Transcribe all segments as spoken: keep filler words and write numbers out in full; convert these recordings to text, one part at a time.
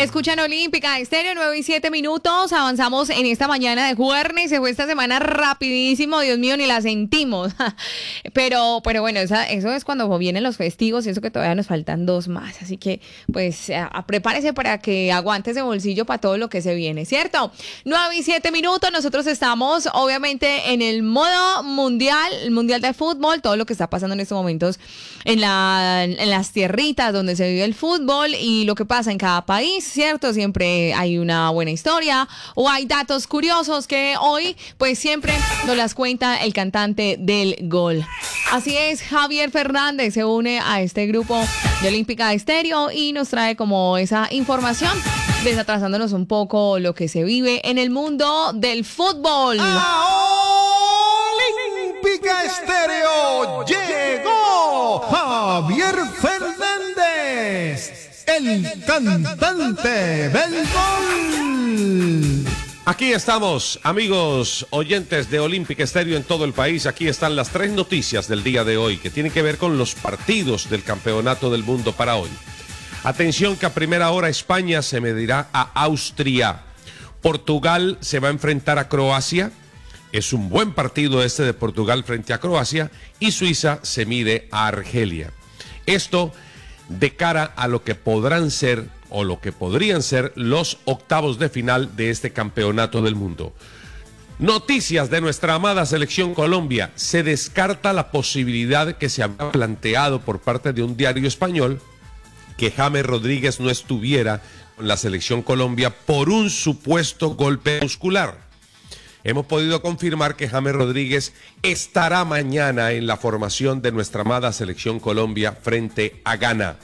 Escuchan Olímpica Estéreo, nueve y siete minutos. Avanzamos en esta mañana de jueves. Se fue esta semana rapidísimo, Dios mío, ni la sentimos. Pero, pero bueno, esa, eso es cuando vienen los festivos y eso que todavía nos faltan dos más. Así que, pues, a, prepárese para que aguante ese bolsillo para todo lo que se viene, ¿cierto? nueve y siete minutos. Nosotros estamos, obviamente, en el modo mundial, el mundial de fútbol, todo lo que está pasando en estos momentos en, la, en las tierritas donde se vive el fútbol y lo que pasa en cada país, ¿cierto? Siempre hay una buena historia o hay datos curiosos que hoy, pues siempre nos las cuenta el cantante del gol. Así es, Javier Fernández se une a este grupo de Olímpica Estéreo y nos trae como esa información, desatrasándonos un poco lo que se vive en el mundo del fútbol. Olímpica Estéreo llegó Javier Fernández, el cantante del gol. Aquí estamos, amigos oyentes de Olímpica Estéreo en todo el país. Aquí están las tres noticias del día de hoy que tienen que ver con los partidos del Campeonato del Mundo para hoy. Atención que a primera hora España se medirá a Austria. Portugal se va a enfrentar a Croacia. Es un buen partido este de Portugal frente a Croacia. Y Suiza se mide a Argelia. Esto de cara a lo que podrán ser o lo que podrían ser los octavos de final de este Campeonato del Mundo. Noticias de nuestra amada selección Colombia. Se descarta la posibilidad que se había planteado por parte de un diario español que James Rodríguez no estuviera con la selección Colombia por un supuesto golpe muscular. Hemos podido confirmar que James Rodríguez estará mañana en la formación de nuestra amada selección Colombia frente a Ghana.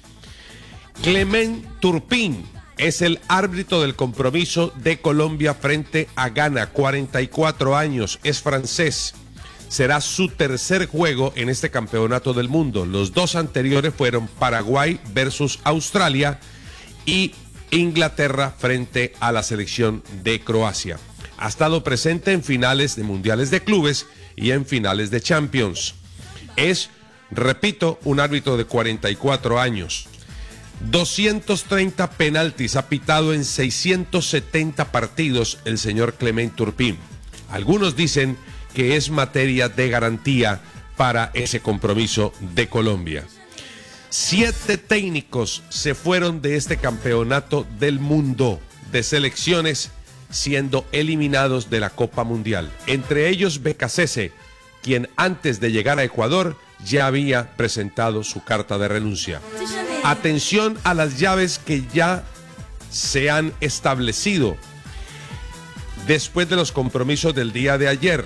Clement Turpin es el árbitro del compromiso de Colombia frente a Ghana, cuarenta y cuatro años, es francés. Será su tercer juego en este campeonato del mundo. Los dos anteriores fueron Paraguay versus Australia y Inglaterra frente a la selección de Croacia. Ha estado presente en finales de mundiales de clubes y en finales de Champions. Es, repito, un árbitro de cuarenta y cuatro años. doscientos treinta penaltis ha pitado en seiscientos setenta partidos el señor Clement Turpin. Algunos dicen que es materia de garantía para ese compromiso de Colombia. Siete técnicos se fueron de este campeonato del mundo de selecciones siendo eliminados de la Copa Mundial. Entre ellos Becasese, quien antes de llegar a Ecuador ya había presentado su carta de renuncia. Atención a las llaves que ya se han establecido después de los compromisos del día de ayer.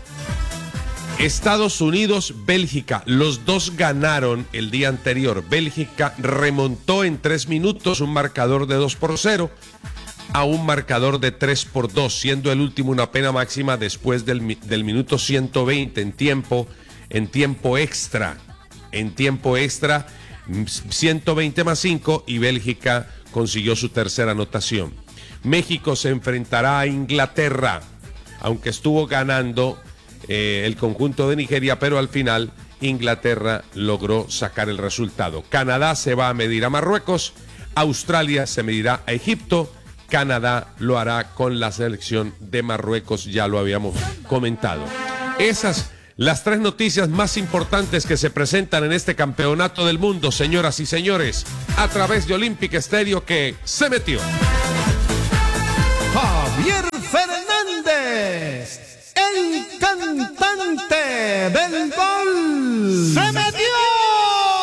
Estados Unidos, Bélgica, los dos ganaron el día anterior. Bélgica remontó en tres minutos un marcador de dos por cero a un marcador de tres por dos, siendo el último una pena máxima después del, del minuto ciento veinte en tiempo, en tiempo extra. En tiempo extra, ciento veinte más cinco y Bélgica consiguió su tercera anotación. México se enfrentará a Inglaterra, aunque estuvo ganando Eh, el conjunto de Nigeria, pero al final Inglaterra logró sacar el resultado. Canadá se va a medir a Marruecos, Australia se medirá a Egipto, Canadá lo hará con la selección de Marruecos, ya lo habíamos comentado. Esas las tres noticias más importantes que se presentan en este campeonato del mundo, señoras y señores, a través de Olímpica Estéreo que se metió. Javier Fernández, el cantante del gol.